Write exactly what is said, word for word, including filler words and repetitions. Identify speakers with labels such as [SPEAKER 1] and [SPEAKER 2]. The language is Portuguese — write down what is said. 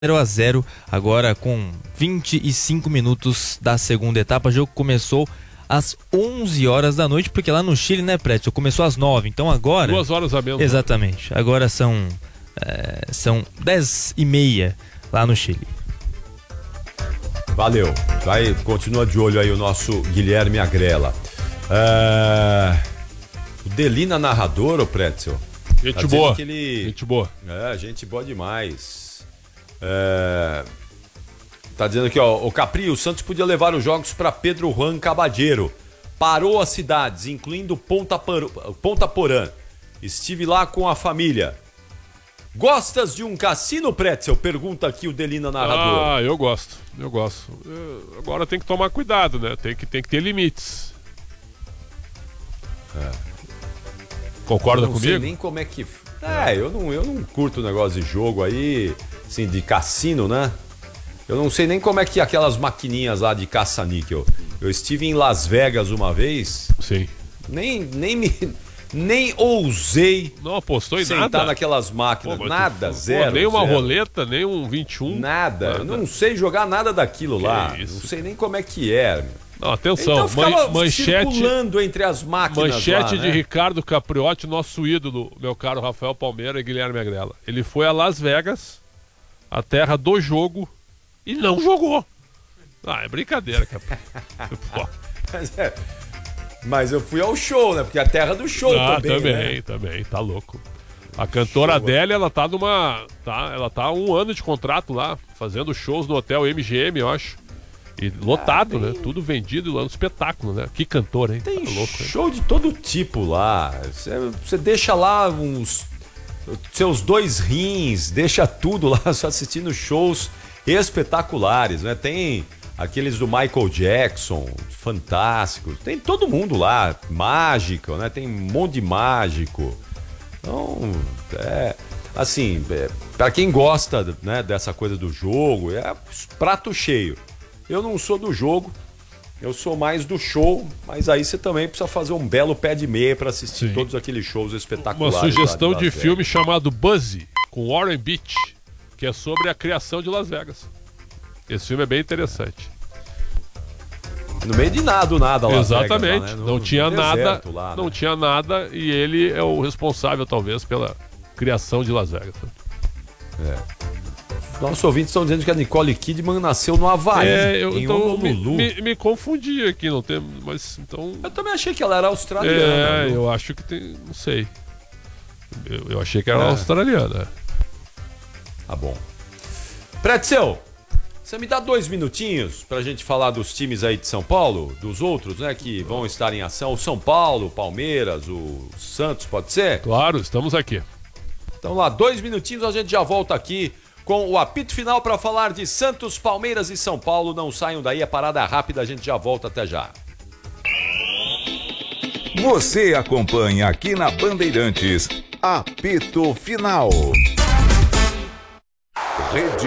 [SPEAKER 1] zero a zero, agora com vinte e cinco minutos da segunda etapa. O jogo começou às onze horas da noite, porque lá no Chile, né, Prédio, começou às nove, então agora...
[SPEAKER 2] Duas horas a menos.
[SPEAKER 1] Exatamente, agora são, é, são dez e meia lá no Chile.
[SPEAKER 3] Valeu, vai, continua de olho aí o nosso Guilherme Agrela. É... O Delina narrador, ô Pretzel.
[SPEAKER 2] Gente
[SPEAKER 3] tá
[SPEAKER 2] boa,
[SPEAKER 3] que ele...
[SPEAKER 2] gente boa.
[SPEAKER 3] É, gente boa demais. É... Tá dizendo aqui, ó, o Capri, o Santos podia levar os jogos para Pedro Juan Cabadeiro. Parou as cidades, incluindo Ponta, Por... Ponta Porã. Estive lá com a família. Gostas de um cassino, Pretzel? Pergunta aqui o Delina narrador.
[SPEAKER 2] Ah, eu gosto, eu gosto. Eu, agora tem que tomar cuidado, né? Tem que, tem que ter limites.
[SPEAKER 3] É.
[SPEAKER 2] Concorda
[SPEAKER 3] eu não
[SPEAKER 2] comigo?
[SPEAKER 3] Sei nem como é que... É, eu não, eu não curto o negócio de jogo aí, assim, de cassino, né? Eu não sei nem como é que aquelas maquininhas lá de caça-níquel. Eu estive em Las Vegas uma vez.
[SPEAKER 2] Sim.
[SPEAKER 3] Nem, nem me... Nem ousei.
[SPEAKER 2] Não apostou em
[SPEAKER 3] sentar
[SPEAKER 2] nada?
[SPEAKER 3] naquelas máquinas.
[SPEAKER 2] Pô,
[SPEAKER 3] nada,
[SPEAKER 2] tu,
[SPEAKER 3] zero.
[SPEAKER 2] Pô, nem uma
[SPEAKER 3] zero.
[SPEAKER 2] roleta, nem um vinte e um.
[SPEAKER 3] Nada.
[SPEAKER 2] nada.
[SPEAKER 3] Eu não sei jogar nada daquilo
[SPEAKER 2] Que
[SPEAKER 3] lá.
[SPEAKER 2] isso?
[SPEAKER 3] Não sei nem como é que é. Meu.
[SPEAKER 2] Não, atenção,
[SPEAKER 3] Então ficava
[SPEAKER 2] Man manchete,
[SPEAKER 3] circulando entre as máquinas
[SPEAKER 2] manchete
[SPEAKER 3] lá,
[SPEAKER 2] de
[SPEAKER 3] né?
[SPEAKER 2] Ricardo Capriotti, nosso ídolo, meu caro Rafael Palmeira e Guilherme Agrela. Ele foi a Las Vegas, a terra do jogo, e não jogou. Ah, é brincadeira, Capri. Pô.
[SPEAKER 3] Mas, é, mas eu fui ao show, né? Porque é a terra do show
[SPEAKER 2] Ah,
[SPEAKER 3] também,
[SPEAKER 2] também,
[SPEAKER 3] né?
[SPEAKER 2] também, tá louco. A cantora
[SPEAKER 3] Show.
[SPEAKER 2] Adélia, ela tá numa... Tá, ela tá há um ano de contrato lá, fazendo shows no hotel M G M, eu acho. E lotado,
[SPEAKER 3] ah, tem...
[SPEAKER 2] né? Tudo vendido lá no espetáculo, né? Que cantor, hein?
[SPEAKER 3] Tem
[SPEAKER 2] tá louco,
[SPEAKER 3] show hein? De todo tipo lá. Você, você deixa lá uns... Seus dois rins, deixa tudo lá, só assistindo shows espetaculares, né? Tem... Aqueles do Michael Jackson, fantásticos. Tem todo mundo lá, mágico, né? Tem um monte de mágico. Então, é, assim, é, para quem gosta, né, dessa coisa do jogo, é prato cheio. Eu não sou do jogo, eu sou mais do show, mas aí você também precisa fazer um belo pé de meia para assistir Sim. todos aqueles shows espetaculares.
[SPEAKER 2] Uma sugestão de,
[SPEAKER 3] de
[SPEAKER 2] filme chamado Buzzy, com Warren Beatty, que é sobre a criação de Las Vegas. Esse filme é bem interessante.
[SPEAKER 3] No meio de nada, nada lá.
[SPEAKER 2] Exatamente.
[SPEAKER 3] Vegas, lá, né? no,
[SPEAKER 2] não tinha nada,
[SPEAKER 3] lá,
[SPEAKER 2] não
[SPEAKER 3] né?
[SPEAKER 2] tinha nada e ele é o responsável talvez pela criação de Las Vegas.
[SPEAKER 3] É. Nossos ouvintes estão dizendo que a Nicole Kidman nasceu no Havaí.
[SPEAKER 2] É, eu
[SPEAKER 3] em
[SPEAKER 2] então, me,
[SPEAKER 3] Honolulu.
[SPEAKER 2] me, me confundi aqui, não tem, mas então.
[SPEAKER 3] Eu também achei que ela era australiana.
[SPEAKER 2] É,
[SPEAKER 3] viu?
[SPEAKER 2] eu acho que tem, não sei. Eu, eu achei que era
[SPEAKER 3] é.
[SPEAKER 2] australiana.
[SPEAKER 3] Tá bom. Pretzel, você me dá dois minutinhos pra gente falar dos times aí de São Paulo, dos outros, né, que vão estar em ação. O São Paulo, o Palmeiras, o Santos, pode ser?
[SPEAKER 2] Claro, estamos aqui.
[SPEAKER 3] Então lá, dois minutinhos, a gente já volta aqui com o apito final para falar de Santos, Palmeiras e São Paulo. Não saiam daí, é parada rápida, a gente já volta, até já.
[SPEAKER 4] Você acompanha aqui na Bandeirantes, apito final. Rede